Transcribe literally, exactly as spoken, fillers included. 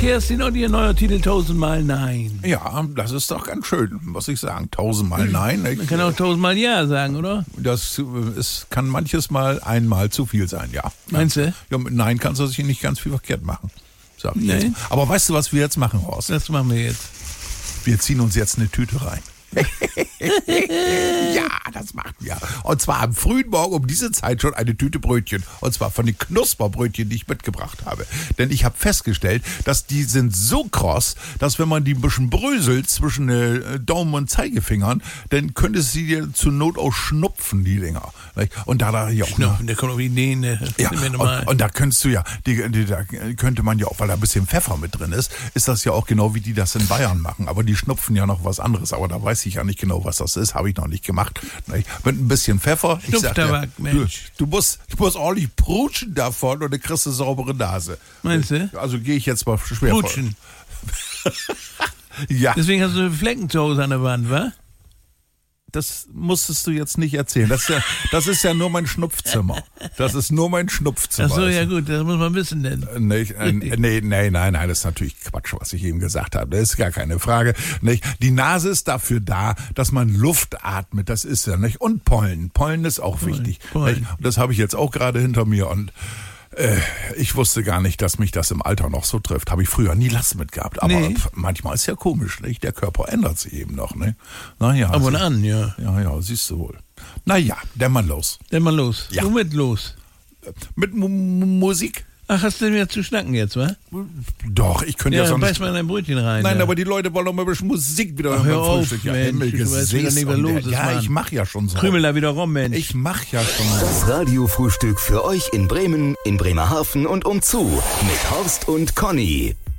Kerstin und ihr neuer Titel Tausendmal Nein. Ja, das ist doch ganz schön, muss ich sagen. Tausendmal Nein. Man kann auch tausendmal Ja sagen, oder? Das ist, kann manches Mal einmal zu viel sein, ja. Meinst du? Ja, mit Nein kannst du sich nicht ganz viel verkehrt machen. Sag ich Nee. jetzt. Aber weißt du, was wir jetzt machen, Horst? Das machen wir jetzt. Wir ziehen uns jetzt eine Tüte rein. Ja, das machen wir. Und zwar am frühen Morgen um diese Zeit schon eine Tüte Brötchen. Und zwar von den Knusperbrötchen, die ich mitgebracht habe. Denn ich habe festgestellt, dass die sind so kross, dass wenn man die ein bisschen bröselt zwischen äh, Daumen und Zeigefingern, dann könnte sie dir zur Not auch schnupfen, die Dinger. Und da da ja auch Schnupfen, der kommt auf Ideen. Ne? ja, und, und da könntest du ja, die, die, da könnte man ja auch, weil da ein bisschen Pfeffer mit drin ist, ist das ja auch genau wie die das in Bayern machen. Aber die schnupfen ja noch was anderes. Aber da weiß ich ja nicht genau, was das ist. Habe ich noch nicht gemacht. Mit ein bisschen Pfeffer. Ich sag dir, Schnupftabak, Mensch. Du, du, musst, du musst ordentlich prutschen davon und dann kriegst du eine saubere Nase. Meinst du? Also gehe ich jetzt mal schwer vor. Rutschen. Ja. Deswegen hast du Flecken zu Hause an der Wand, wa? Das musstest du jetzt nicht erzählen. Das ist ja, das ist ja nur mein Schnupfzimmer. Das ist nur mein Schnupfzimmer. Ach so, ja gut, das muss man wissen denn. Nicht, äh, nee, nee, nein, nein, das ist natürlich Quatsch, was ich eben gesagt habe. Das ist gar keine Frage. Nicht? Die Nase ist dafür da, dass man Luft atmet. Das ist ja nicht. Und Pollen. Pollen ist auch Pollen, wichtig. Pollen. Nicht? Und das habe ich jetzt auch gerade hinter mir. Und äh, ich wusste gar nicht, dass mich das im Alter noch so trifft. Habe ich früher nie Last mit gehabt. Aber Nee. manchmal ist ja komisch. Nicht? Der Körper ändert sich eben noch. Ne? Naja. Ab und sie- an, ja. Ja, ja, siehst du wohl. Naja, dann mal los. Dann mal los. Ja. Womit los? Mit Mu- Mu- Musik? Ach, hast du denn wieder zu schnacken jetzt, wa? Doch, ich könnte ja, Ja, sonst... beiß mal in dein Brötchen rein. Nein, ja. aber die Leute wollen doch mal ein bisschen Musik wieder Ach, hör beim auf, Frühstück. Ja, Mensch, Himmel, du weißt wieder Gesäß nicht, was und los der- ist, Ja, Mann. ich mach ja schon so. Krümel da wieder rum, Mensch. Ich mach ja schon so. Das Radiofrühstück für euch in Bremen, in Bremerhaven und umzu mit Horst und Conny.